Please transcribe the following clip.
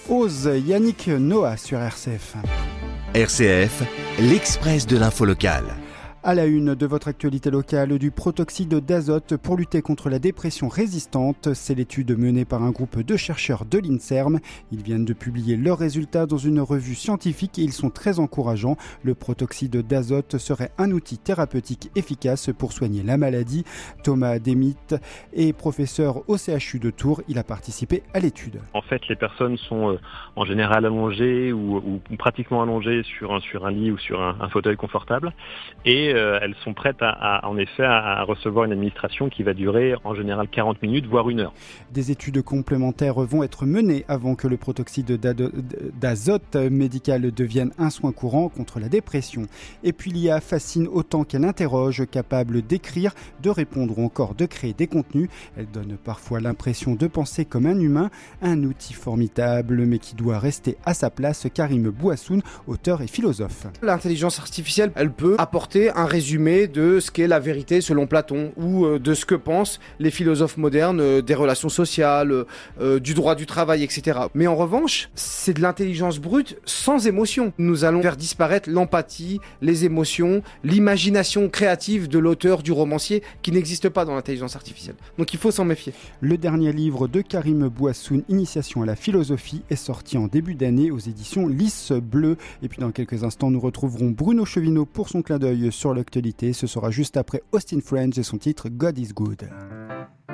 Ose, Yannick Noah sur RCF. RCF, l'Express de l'info locale. À la une de votre actualité locale, du protoxyde d'azote pour lutter contre la dépression résistante. C'est l'étude menée par un groupe de chercheurs de l'INSERM. Ils viennent de publier leurs résultats dans une revue scientifique et ils sont très encourageants. Le protoxyde d'azote serait un outil thérapeutique efficace pour soigner la maladie. Thomas Demit est professeur au CHU de Tours. Il a participé à l'étude. En fait, les personnes sont en général allongées ou pratiquement allongées sur un lit ou sur un fauteuil confortable. Et elles sont prêtes en effet à recevoir une administration qui va durer en général 40 minutes, voire 1 heure. Des études complémentaires vont être menées avant que le protoxyde d'azote médical devienne un soin courant contre la dépression. Et puis l'IA fascine autant qu'elle interroge, capable d'écrire, de répondre ou encore de créer des contenus. Elle donne parfois l'impression de penser comme un humain, un outil formidable mais qui doit rester à sa place. Karim Bouassoun, auteur et philosophe. L'intelligence artificielle, elle peut apporter un résumé de ce qu'est la vérité selon Platon ou de ce que pensent les philosophes modernes des relations sociales, du droit du travail, etc. Mais en revanche, c'est de l'intelligence brute sans émotion. Nous allons faire disparaître l'empathie, les émotions, l'imagination créative de l'auteur, du romancier, qui n'existe pas dans l'intelligence artificielle. Donc il faut s'en méfier. Le dernier livre de Karim Bouassoun, Initiation à la philosophie, est sorti en début d'année aux éditions Lys Bleu. Et puis dans quelques instants, nous retrouverons Bruno Chevineau pour son clin d'œil sur l'actualité. Ce sera juste après Austin Friends et son titre God is Good.